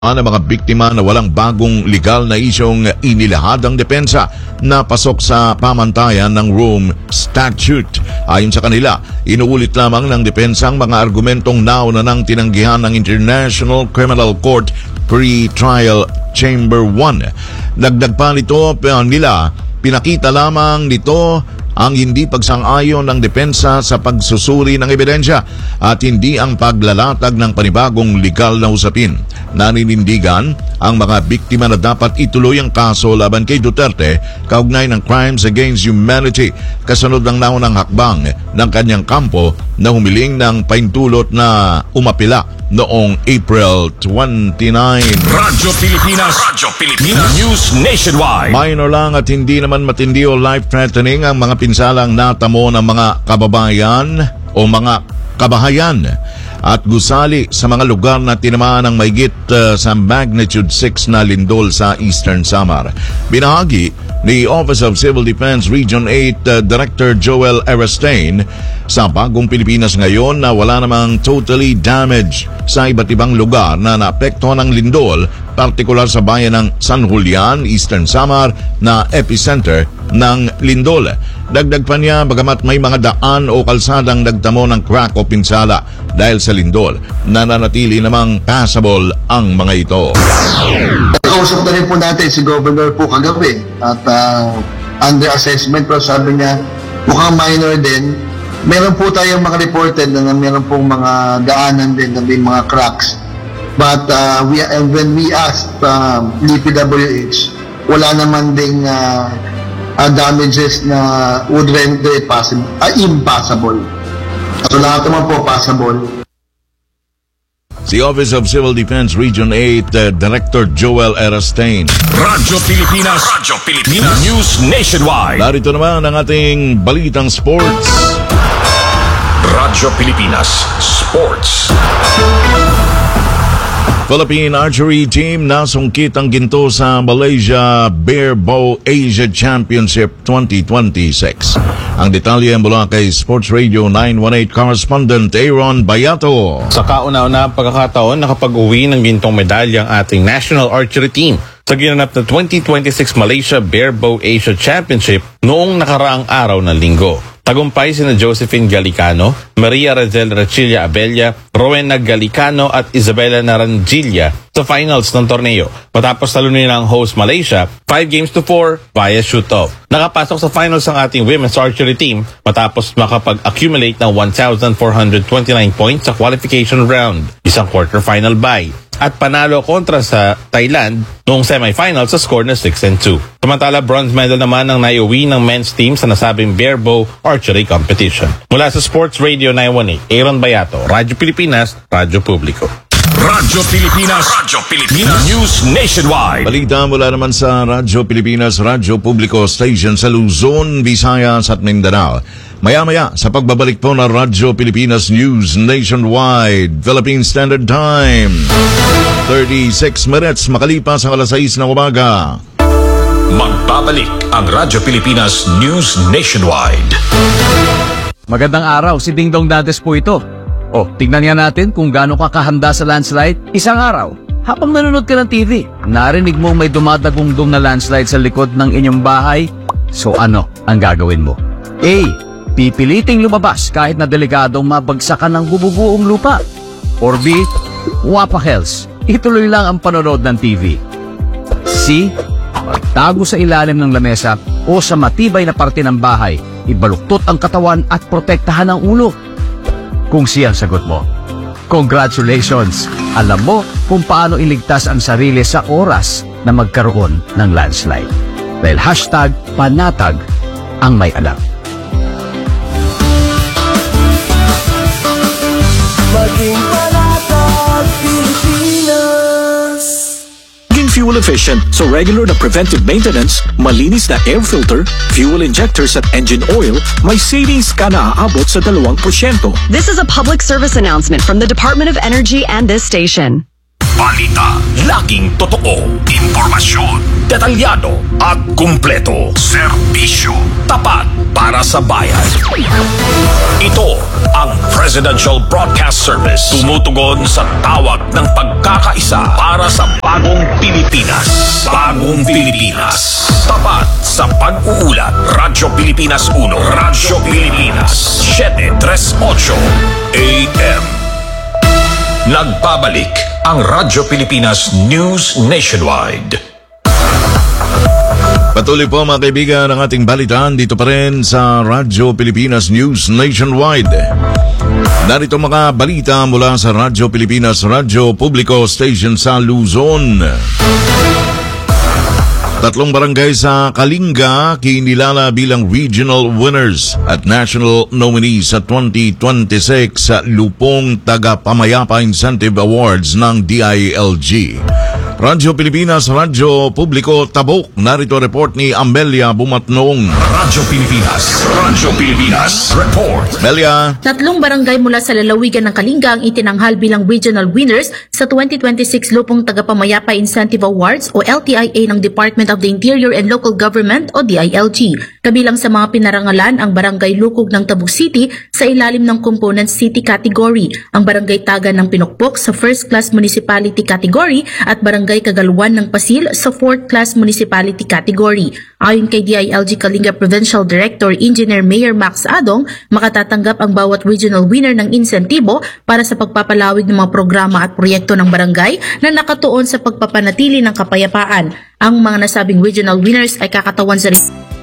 ng mga biktima na walang bagong legal na isyong inilahad ang depensa na pasok sa pamantayan ng Rome Statute. Ayon sa kanila, inuulit lamang ng depensa ang mga argumentong nauna nang tinanggihan ng International Criminal Court Pre-Trial Chamber 1. Dagdag pa nito nila, pinakita lamang nito ang hindi pagsang-ayon ng depensa sa pagsusuri ng ebidensya at hindi ang paglalatag ng panibagong legal na usapin. Naninindigan ang mga biktima na dapat ituloy ang kaso laban kay Duterte kaugnay ng crimes against humanity kasunod ng naunang hakbang ng kanyang kampo na humiling ng paintulot na umapila noong April 29. Radyo Pilipinas News Nationwide. Minor lang at hindi naman matindi o life-threatening ang mga pinsalang natamo ng mga kababayan o mga kabahayan at gusali sa mga lugar na tinamaan ng mahigit sa magnitude 6 na lindol sa Eastern Samar. Binahagi ni Office of Civil Defense Region 8 Director Joel Erastain sa Bagong Pilipinas ngayon na wala namang totally damaged sa iba't ibang lugar na naapektuhan ng lindol, partikular sa bayan ng San Julian, Eastern Samar na epicenter ng lindol. Dagdag pa niya, bagamat may mga daan o kalsadang nagtamo ng crack o pinsala dahil sa lindol, nananatili namang passable ang mga ito. Nakausap na rin po natin si Governor po kagabi at under assessment po sabi niya mukhang minor din. Meron po tayong mga reported na meron pong mga daanan din na may mga cracks. But when we asked DPWH, wala naman ding damages na would render it impossible. So lahat naman po possible. Si Office of Civil Defense Region 8 Director Joel Erastain. Radyo Pilipinas News Nationwide. Narito naman ang ating balitang sports. Radyo Pilipinas Sports. Philippine Archery Team nasungkit ang ginto sa Malaysia Bear Bow Asia Championship 2026. Ang detalye mula kay Sports Radio 918 correspondent Aaron Bayato. Sa kauna-una pagkakataon, nakapag-uwi ng gintong medalya ang ating National Archery Team sa ginanap na 2026 Malaysia Bear Bow Asia Championship noong nakaraang araw ng linggo. Tagumpay sina Josephine Galicano, Maria Razel Rachilla Abella, Rowena Galicano at Isabella Narangilla sa finals ng torneo. Matapos talunin ang host Malaysia 5-4 via shoot-off. Nakapasok sa finals ang ating women's archery team matapos makapag-accumulate ng 1,429 points sa qualification round, isang quarter-final bye, at panalo kontra sa Thailand noong semifinal sa score na 6-2. Samantala, bronze medal naman ang naiuwi ng men's team sa nasabing Bear Bow Archery Competition. Mula sa Sports Radio 918, Aaron Bayato, Radyo Pilipinas, Radyo Publiko. Radyo Pilipinas News Nationwide. Balita mula naman sa Radyo Pilipinas, Radyo Publiko Station sa Luzon, Visayas at Mindanao. Maya-maya sa pagbabalik po ng Radyo Pilipinas News Nationwide, Philippine Standard Time. 36 minutes makalipas ang alas 6 ng umaga. Magbabalik ang Radyo Pilipinas News Nationwide. Magandang araw, si Dingdong Dantes po ito. O, tignan nga natin kung gaano ka kahanda sa landslide. Isang araw, habang nanonood ka ng TV, narinig mo may dumadagungdong na landslide sa likod ng inyong bahay. So ano ang gagawin mo? A. Pipiliting lumabas kahit na delikadong mabagsakan ng bububuong lupa. Or B. Wapakels, ituloy lang ang panonood ng TV. C. Magtago sa ilalim ng lamesa o sa matibay na parte ng bahay, ibaluktot ang katawan at protektahan ang ulo. Kung siya ang sagot mo, congratulations! Alam mo kung paano iligtas ang sarili sa oras na magkaroon ng landslide. Dahil #panatag ang may alam. Maging panatag Pilipinas. Maging fuel efficient, so regular na preventive maintenance, malinis na air filter, fuel injectors at engine oil, may savings ka na aabot sa 2%. This is a public service announcement from the Department of Energy and this station. Balita, laging totoo. Impormasyon, detalyado at kumpleto. Serbisyo, tapat para sa bayan. Ito ang Presidential Broadcast Service. Tumutugon sa tawag ng pagkakaisa para sa bagong Pilipinas. Bagong Pilipinas. Tapat sa pag-uulat. Radyo Pilipinas 1. Radyo Pilipinas 738 AM. Nagbabalik ang Radyo Pilipinas News Nationwide. Patuloy po mga kaibigan ang ating balitaan dito pa rin sa Radyo Pilipinas News Nationwide. Narito mga balita mula sa Radyo Pilipinas Radyo Publico Station sa Luzon. 3 barangay sa Kalinga kinilala bilang regional winners at national nominees sa 2026 sa Lupong Tagapamayapa Incentive Awards ng DILG. Radyo Pilipinas, Radyo Publico, Tabok. Narito report ni Amelia Bumatnong. Radyo Pilipinas Report. Amelia. 3 barangay mula sa lalawigan ng Kalinga ang itinanghal bilang regional winners sa 2026 Lupong Tagapamayapa Incentive Awards o LTIA ng Department of the Interior and Local Government o DILG. Kabilang sa mga pinarangalan ang Barangay Lukog ng Tabuk City sa ilalim ng Component City category, ang Barangay Tagan ng Pinokpok sa First Class Municipality category at Barangay Kagalwan ng Pasil sa 4th Class Municipality category. Ayon kay DILG Kalinga Provincial Director Engineer Mayor Max Adong, makatatanggap ang bawat regional winner ng insentibo para sa pagpapalawig ng mga programa at proyekto ng barangay na nakatuon sa pagpapanatili ng kapayapaan. Ang mga nasabing regional winners ay kakatawan sa